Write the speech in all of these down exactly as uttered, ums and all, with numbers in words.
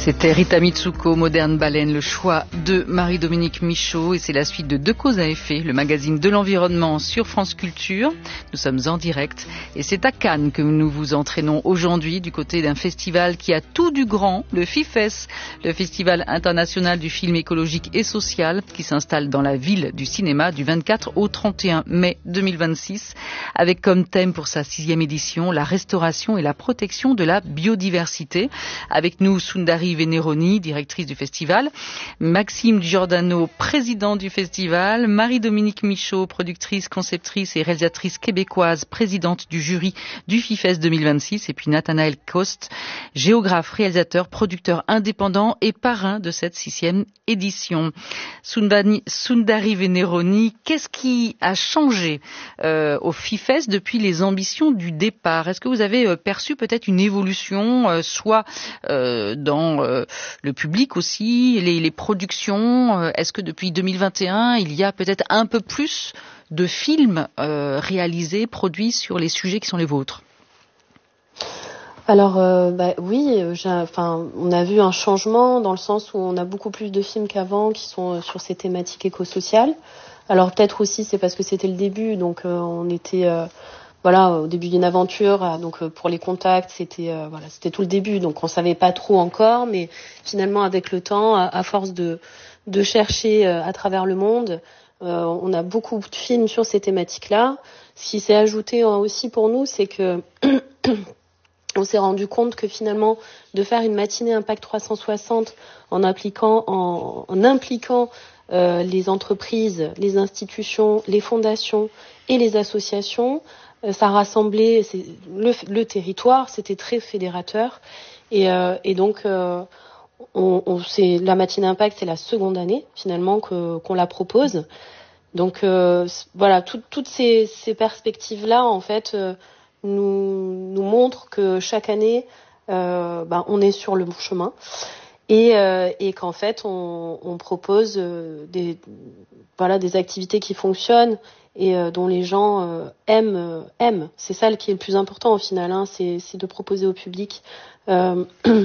C'était Rita Mitsuko, Moderne Baleine, le choix de Marie-Dominique Michaud, et c'est la suite de Deux causes à effet, le magazine de l'environnement sur France Culture. Nous sommes en direct et c'est à Cannes que nous vous entraînons aujourd'hui du côté d'un festival qui a tout du grand, le FIFES, le Festival international du film écologique et social qui s'installe dans la ville du cinéma du vingt-quatre au trente et un mai deux mille vingt-six, avec comme thème pour sa sixième édition la restauration et la protection de la biodiversité. Avec nous Sundari Veneroni, directrice du festival, Maxime Giordano, président du festival, Marie-Dominique Michaud, productrice, conceptrice et réalisatrice québécoise, présidente du jury du FIFES deux mille vingt-six, et puis Nathanaël Coste, géographe, réalisateur, producteur indépendant et parrain de cette sixième édition. Sundani, Sundari Veneroni, qu'est-ce qui a changé euh, au FIFES depuis les ambitions du départ? Est-ce que vous avez euh, perçu peut-être une évolution, euh, soit euh, dans euh, le public aussi, les, les productions? euh, Est-ce que depuis deux mille vingt et un, il y a peut-être un peu plus de films euh, réalisés, produits sur les sujets qui sont les vôtres? Alors euh, bah, oui, j'ai, enfin, on a vu un changement dans le sens où on a beaucoup plus de films qu'avant qui sont euh, sur ces thématiques écosociales. Alors peut-être aussi c'est parce que c'était le début, donc euh, on était euh, voilà au début d'une aventure, euh, donc euh, pour les contacts c'était euh, voilà c'était tout le début, donc on savait pas trop encore, mais finalement avec le temps, à, à force de de chercher euh, à travers le monde, euh, on a beaucoup de films sur ces thématiques-là. Ce qui s'est ajouté euh, aussi pour nous, c'est que on s'est rendu compte que finalement, de faire une matinée Impact trois cent soixante en impliquant, en, en impliquant euh, les entreprises, les institutions, les fondations et les associations, euh, ça rassemblait c'est, le, le territoire, c'était très fédérateur. Et, euh, et donc, euh, on, on, c'est, la matinée Impact, c'est la seconde année finalement que, qu'on la propose. Donc euh, voilà, tout, toutes ces, ces perspectives-là, en fait, euh, nous, nous montrent que chaque année, euh, ben, on est sur le bon chemin et, euh, et qu'en fait, on, on propose euh, des, voilà, des activités qui fonctionnent et euh, dont les gens euh, aiment, euh, aiment. C'est ça qui est le plus important au final, hein, c'est, c'est de proposer au public euh,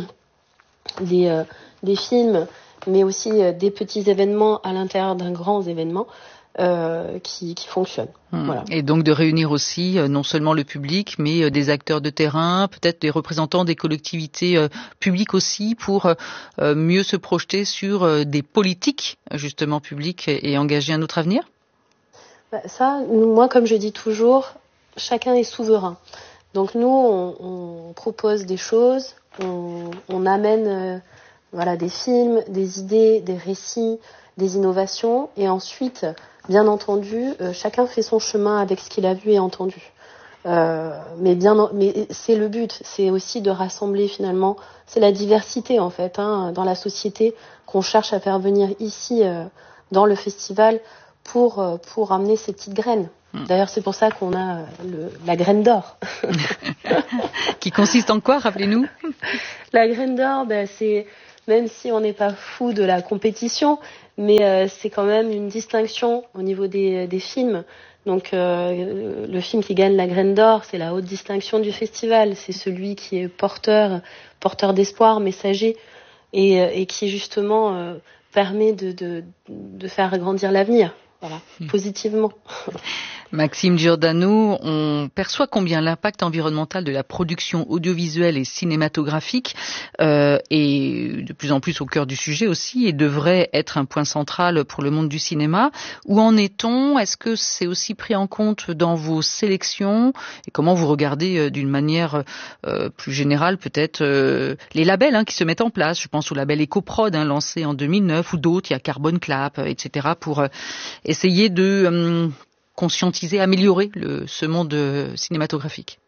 des, euh, des films, mais aussi euh, des petits événements à l'intérieur d'un grand événement. Euh, qui, qui fonctionne. Hum. Voilà. Et donc de réunir aussi euh, non seulement le public, mais euh, des acteurs de terrain, peut-être des représentants des collectivités euh, publiques aussi, pour euh, mieux se projeter sur euh, des politiques justement publiques et, et engager un autre avenir. Bah, ça, moi, comme je dis toujours, chacun est souverain. Donc nous, on, on propose des choses, on, on amène euh, voilà, des films, des idées, des récits, des innovations, et ensuite, bien entendu, euh, chacun fait son chemin avec ce qu'il a vu et entendu. Euh, mais bien, mais c'est le but, c'est aussi de rassembler finalement, c'est la diversité en fait, hein, dans la société qu'on cherche à faire venir ici euh, dans le festival pour euh, pour amener ces petites graines. Mmh. D'ailleurs, c'est pour ça qu'on a le, la graine d'or. Qui consiste en quoi, rappelez-nous? La graine d'or, ben, c'est, même si on n'est pas fou de la compétition, mais euh, c'est quand même une distinction au niveau des, des films. Donc euh, le film qui gagne la graine d'or, c'est la haute distinction du festival. C'est celui qui est porteur, porteur d'espoir, messager, et, et qui justement euh, permet de, de, de faire grandir l'avenir. Voilà, mmh. Positivement. Maxime Giordano, on perçoit combien l'impact environnemental de la production audiovisuelle et cinématographique euh, est de plus en plus au cœur du sujet aussi et devrait être un point central pour le monde du cinéma. Où en est-on? Est-ce que c'est aussi pris en compte dans vos sélections? Et comment vous regardez euh, d'une manière euh, plus générale peut-être euh, les labels hein, qui se mettent en place? Je pense au label EcoProd hein, lancé en deux mille neuf ou d'autres, il y a Carbon Clap, et cetera pour euh, essayer de... Euh, conscientiser, améliorer le, ce monde cinématographique.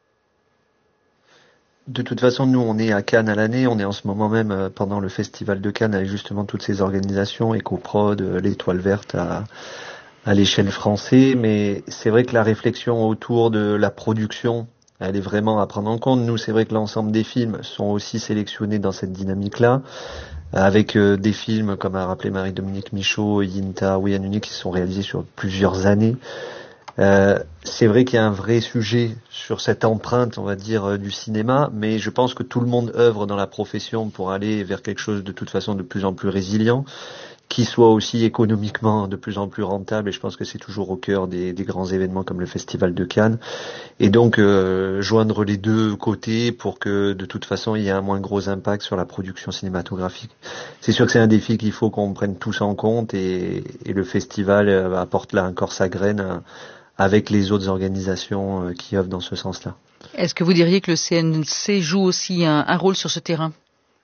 De toute façon, nous, on est à Cannes à l'année. On est en ce moment même euh, pendant le festival de Cannes avec justement toutes ces organisations, EcoProd, euh, l'Étoile Verte à, à l'échelle française. Mais c'est vrai que la réflexion autour de la production, elle est vraiment à prendre en compte. Nous, c'est vrai que l'ensemble des films sont aussi sélectionnés dans cette dynamique-là, avec euh, des films, comme a rappelé Marie-Dominique Michaud et Yinta Ouyanuni, qui sont réalisés sur plusieurs années. Euh, c'est vrai qu'il y a un vrai sujet sur cette empreinte, on va dire, euh, du cinéma, mais je pense que tout le monde œuvre dans la profession pour aller vers quelque chose de toute façon de plus en plus résilient, qui soit aussi économiquement de plus en plus rentable, et je pense que c'est toujours au cœur des, des grands événements comme le Festival de Cannes. Et donc euh, joindre les deux côtés pour que de toute façon il y ait un moins gros impact sur la production cinématographique. C'est sûr que c'est un défi qu'il faut qu'on prenne tous en compte, et, et le festival euh, apporte là encore sa graine à, avec les autres organisations euh, qui œuvrent dans ce sens-là. Est-ce que vous diriez que le C N C joue aussi un, un rôle sur ce terrain ?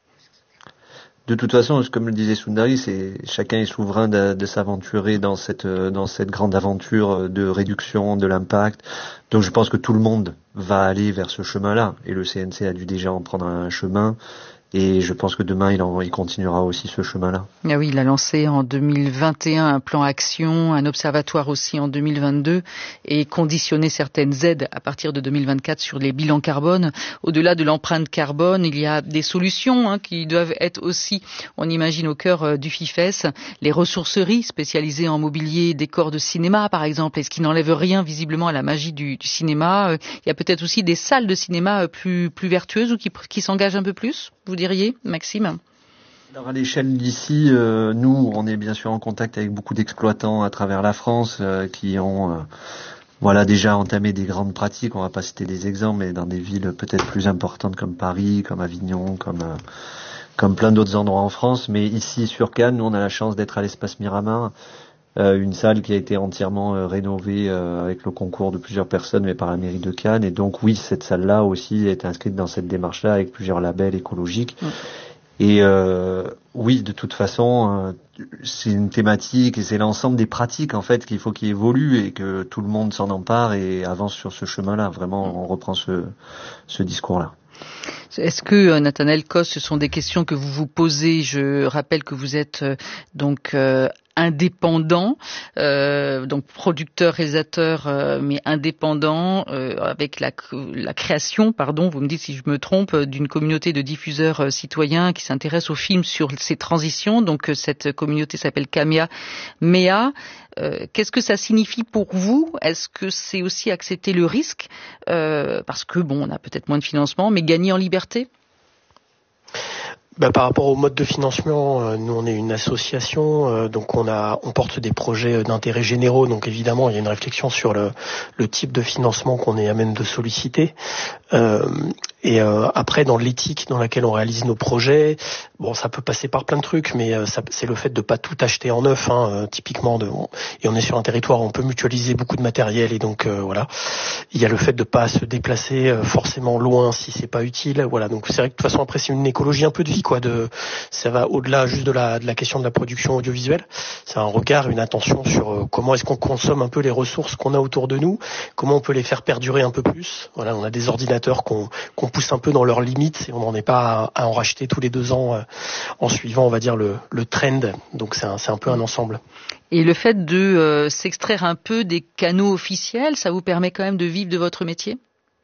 De toute façon, comme le disait Sundari, c'est chacun est souverain de, de s'aventurer dans cette dans cette grande aventure de réduction de l'impact. Donc je pense que tout le monde va aller vers ce chemin-là, et le C N C a dû déjà en prendre un chemin. Et je pense que demain, il, en, il continuera aussi ce chemin-là. Ah oui, il a lancé en deux mille vingt et un un plan action, un observatoire aussi en deux mille vingt-deux, et conditionné certaines aides à partir de deux mille vingt-quatre sur les bilans carbone. Au-delà de l'empreinte carbone, il y a des solutions hein, qui doivent être aussi, on imagine, au cœur euh, du FIFES. Les ressourceries spécialisées en mobilier, décors de cinéma, par exemple, et ce qui n'enlève rien visiblement à la magie du, du cinéma. Euh, il y a peut-être aussi des salles de cinéma euh, plus, plus vertueuses ou qui, qui s'engagent un peu plus, vous diriez, Maxime ? Alors à l'échelle d'ici, euh, nous, on est bien sûr en contact avec beaucoup d'exploitants à travers la France euh, qui ont euh, voilà, déjà entamé des grandes pratiques. On va pas citer des exemples, mais dans des villes peut-être plus importantes comme Paris, comme Avignon, comme euh, comme plein d'autres endroits en France. Mais ici sur Cannes, nous, on a la chance d'être à l'Espace Miramar, euh, une salle qui a été entièrement euh, rénovée euh, avec le concours de plusieurs personnes, mais par la mairie de Cannes. Et donc oui, cette salle-là aussi est inscrite dans cette démarche-là avec plusieurs labels écologiques. Mmh. Et euh, oui, de toute façon, euh, c'est une thématique et c'est l'ensemble des pratiques en fait qu'il faut qu'il évolue et que tout le monde s'en empare et avance sur ce chemin-là. Vraiment, on reprend ce, ce discours-là. Est-ce que, Nathanaël Coste, ce sont des questions que vous vous posez ? Je rappelle que vous êtes euh, donc euh, indépendant, euh, donc producteur, réalisateur, euh, mais indépendant, euh, avec la, la création, pardon, vous me dites si je me trompe, d'une communauté de diffuseurs euh, citoyens qui s'intéressent aux films sur ces transitions. Donc euh, cette communauté s'appelle Camea Mea. Euh, qu'est-ce que ça signifie pour vous ? Est-ce que c'est aussi accepter le risque euh, parce que bon, on a peut-être moins de financement, mais gagner en liberté ? Bah, par rapport au mode de financement, euh, nous on est une association, euh, donc on a on porte des projets d'intérêt généraux, donc évidemment il y a une réflexion sur le, le type de financement qu'on est à même de solliciter. Euh, et euh, après dans l'éthique dans laquelle on réalise nos projets, bon ça peut passer par plein de trucs, mais euh, ça, c'est le fait de pas tout acheter en neuf, hein, euh, typiquement. De, on, et on est sur un territoire où on peut mutualiser beaucoup de matériel, et donc euh, voilà. Il y a le fait de pas se déplacer euh, forcément loin si c'est pas utile, voilà. Donc c'est vrai que de toute façon après c'est une écologie un peu de vie. Quoi, de, ça va au-delà juste de la, de la question de la production audiovisuelle. C'est un regard, une attention sur euh, comment est-ce qu'on consomme un peu les ressources qu'on a autour de nous, comment on peut les faire perdurer un peu plus. Voilà, on a des ordinateurs qu'on, qu'on pousse un peu dans leurs limites et on n'en est pas à, à en racheter tous les deux ans euh, en suivant, on va dire, le, le trend. Donc c'est un, c'est un peu un ensemble. Et le fait de euh, s'extraire un peu des canaux officiels, ça vous permet quand même de vivre de votre métier ?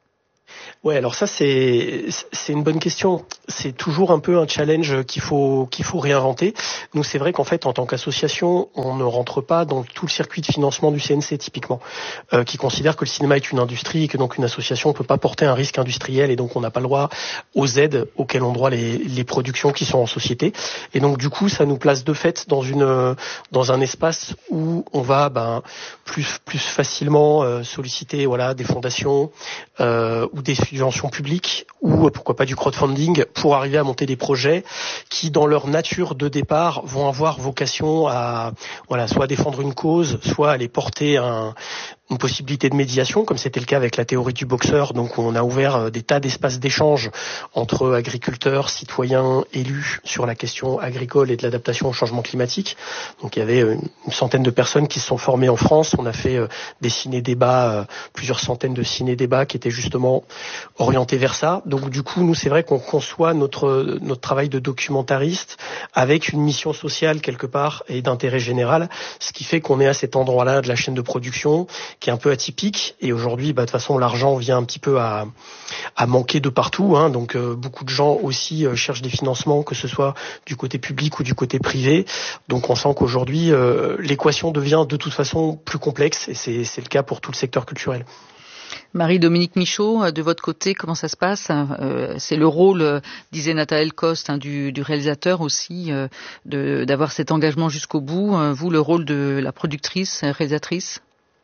Ouais, alors ça c'est c'est une bonne question. C'est toujours un peu un challenge qu'il faut qu'il faut réinventer. Nous, c'est vrai qu'en fait, en tant qu'association, on ne rentre pas dans tout le circuit de financement du C N C typiquement, euh, qui considère que le cinéma est une industrie et que donc une association ne peut pas porter un risque industriel et donc on n'a pas le droit aux aides auxquelles ont droit les les productions qui sont en société. Et donc du coup, ça nous place de fait dans une dans un espace où on va ben plus plus facilement euh, solliciter voilà des fondations euh, ou des subventions publiques ou pourquoi pas du crowdfunding pour arriver à monter des projets qui dans leur nature de départ vont avoir vocation à voilà soit défendre une cause, soit aller porter un une possibilité de médiation, comme c'était le cas avec la théorie du boxeur. Donc on a ouvert des tas d'espaces d'échange entre agriculteurs, citoyens, élus sur la question agricole et de l'adaptation au changement climatique. Donc il y avait une centaine de personnes qui se sont formées en France. On a fait des ciné-débats, plusieurs centaines de ciné-débats qui étaient justement orientés vers ça. Donc du coup, nous, c'est vrai qu'on conçoit notre notre travail de documentariste avec une mission sociale quelque part et d'intérêt général, ce qui fait qu'on est à cet endroit-là de la chaîne de production qui est un peu atypique. Et aujourd'hui, bah, de toute façon, l'argent vient un petit peu à, à manquer de partout. Hein, donc euh, beaucoup de gens aussi euh, cherchent des financements, que ce soit du côté public ou du côté privé. Donc on sent qu'aujourd'hui, euh, l'équation devient de toute façon plus complexe, et c'est, c'est le cas pour tout le secteur culturel. Marie-Dominique Michaud, de votre côté, comment ça se passe? euh, C'est le rôle, euh, disait Nathalie Coste, hein, du, du réalisateur aussi, euh, de, d'avoir cet engagement jusqu'au bout. Euh, vous, le rôle de la productrice, réalisatrice?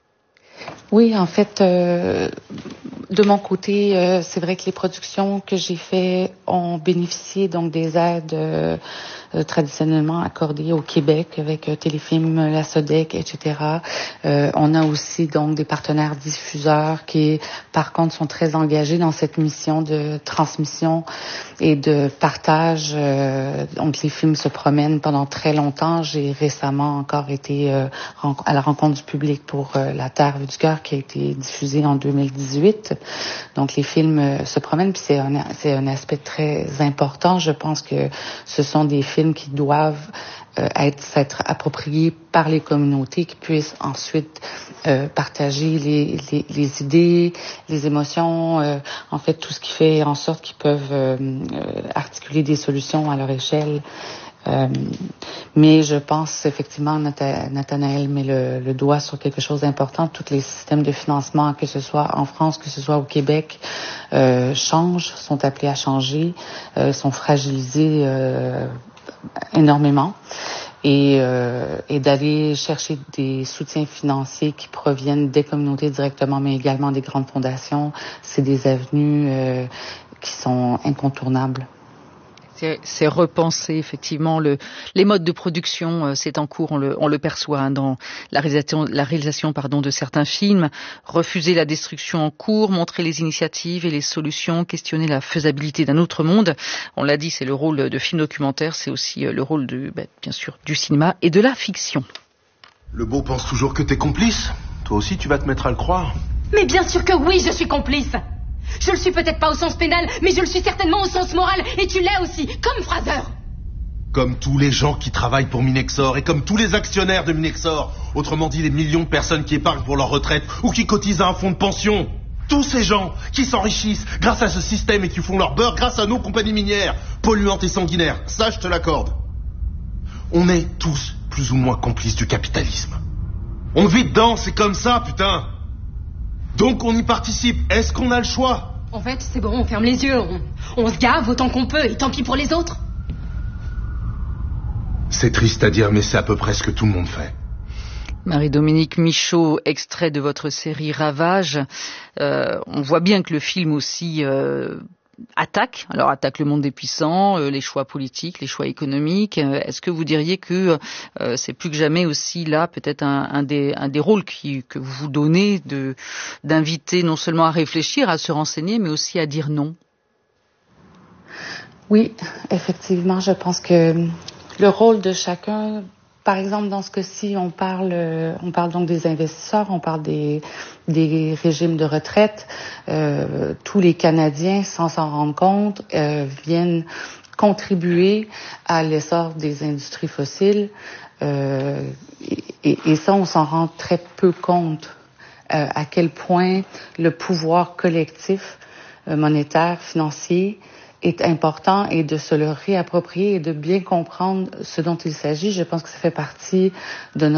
Oui, en fait, euh, de mon côté, euh, c'est vrai que les productions que j'ai faites ont bénéficié donc des aides euh, euh, traditionnellement accordées au Québec avec euh, Téléfilm, la Sodec, et cetera. Euh, on a aussi donc des partenaires diffuseurs qui, par contre, sont très engagés dans cette mission de transmission et de partage. Euh, donc, les films se promènent pendant très longtemps. J'ai récemment encore été euh, à la rencontre du public pour euh, La Terre du cœur, qui a été diffusé en deux mille dix-huit. Donc les films euh, se promènent, puis c'est un, c'est un aspect très important. Je pense que ce sont des films qui doivent euh, être s'être appropriés par les communautés, qui puissent ensuite euh, partager les, les, les idées, les émotions, euh, en fait tout ce qui fait en sorte qu'ils peuvent euh, euh, articuler des solutions à leur échelle. Euh, mais je pense effectivement, Nathanaël met le, le doigt sur quelque chose d'important. Tous les systèmes de financement, que ce soit en France, que ce soit au Québec, euh, changent, sont appelés à changer, euh, sont fragilisés euh, énormément. Et, euh, et d'aller chercher des soutiens financiers qui proviennent des communautés directement, mais également des grandes fondations, c'est des avenues euh, qui sont incontournables. C'est, c'est repenser effectivement le, les modes de production, euh, c'est en cours, on le, on le perçoit hein, dans la réalisation, la réalisation pardon, de certains films, refuser la destruction en cours, montrer les initiatives et les solutions, questionner la faisabilité d'un autre monde. On l'a dit, c'est le rôle de film documentaire, c'est aussi euh, le rôle de, bah, bien sûr, du cinéma et de la fiction. Le beau pense toujours que t'es complice. Toi aussi, tu vas te mettre à le croire. Mais bien sûr que oui, je suis complice. Je le suis peut-être pas au sens pénal, mais je le suis certainement au sens moral, et tu l'es aussi, comme Fraser. Comme tous les gens qui travaillent pour Minexor, et comme tous les actionnaires de Minexor. Autrement dit, les millions de personnes qui épargnent pour leur retraite, ou qui cotisent à un fonds de pension. Tous ces gens qui s'enrichissent grâce à ce système et qui font leur beurre grâce à nos compagnies minières, polluantes et sanguinaires. Ça, je te l'accorde. On est tous plus ou moins complices du capitalisme. On vit dedans, c'est comme ça, putain. Donc on y participe. Est-ce qu'on a le choix? En fait, c'est bon, on ferme les yeux. On, on se gave autant qu'on peut, et tant pis pour les autres. C'est triste à dire, mais c'est à peu près ce que tout le monde fait. Marie-Dominique Michaud, extrait de votre série Ravage. Euh, on voit bien que le film aussi euh, attaque. Alors attaque le monde des puissants, euh, les choix politiques, les choix économiques. Euh, est-ce que vous diriez que euh, c'est plus que jamais aussi là peut-être un, un, des, un des rôles qui, que vous vous donnez de, d'inviter non seulement à réfléchir, à se renseigner, mais aussi à dire non? Oui, effectivement, je pense que le rôle de chacun, par exemple, dans ce cas-ci, on parle, on parle donc des investisseurs, on parle des, des régimes de retraite. Euh, tous les Canadiens, sans s'en rendre compte, euh, viennent contribuer à l'essor des industries fossiles. Euh, et, et ça, on s'en rend très peu compte euh, à quel point le pouvoir collectif, euh, monétaire, financier, est important, et de se le réapproprier et de bien comprendre ce dont il s'agit. Je pense que ça fait partie de notre